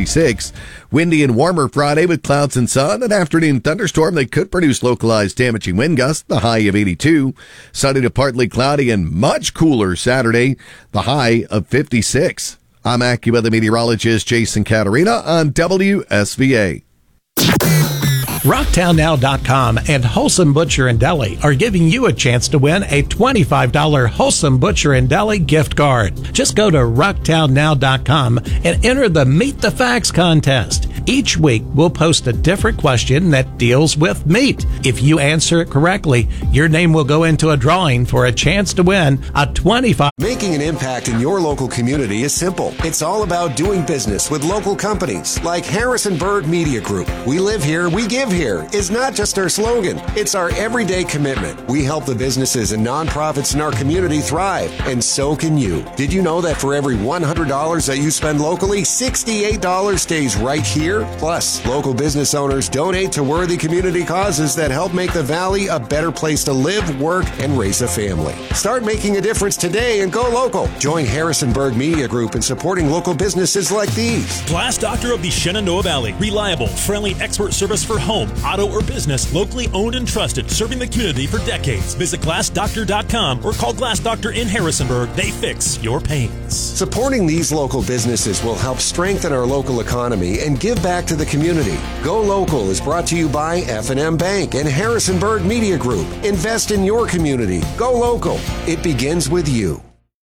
56. Windy and warmer Friday with clouds and sun. An afternoon thunderstorm that could produce localized damaging wind gusts, the high of 82. Sunny to partly cloudy and much cooler Saturday, the high of 56. I'm AccuWeather meteorologist Jason Caterina on WSVA. RocktownNow.com and Wholesome Butcher and Deli are giving you a chance to win a $25 Wholesome Butcher and Deli gift card. Just go to RocktownNow.com and enter the Meet the Facts contest. Each week, we'll post a different question that deals with meat. If you answer it correctly, your name will go into a drawing for a chance to win a $25. Making an impact in your local community is simple. It's all about doing business with local companies like Harrisonburg Media Group. We live here, we give here is not just our slogan. It's our everyday commitment. We help the businesses and nonprofits in our community thrive, and so can you. Did you know that for every $100 that you spend locally, $68 stays right here? Plus, local business owners donate to worthy community causes that help make the Valley a better place to live, work, and raise a family. Start making a difference today and go local. Join Harrisonburg Media Group in supporting local businesses like these. Glass Doctor of the Shenandoah Valley. Reliable, friendly, expert service for home, auto, or business. Locally owned and trusted, serving the community for decades. Visit GlassDoctor.com or call Glass Doctor in Harrisonburg. They fix your pains. Supporting these local businesses will help strengthen our local economy and give back to the community. Go Local is brought to you by F&M Bank and Harrisonburg Media Group. Invest in your community. Go local. It begins with you.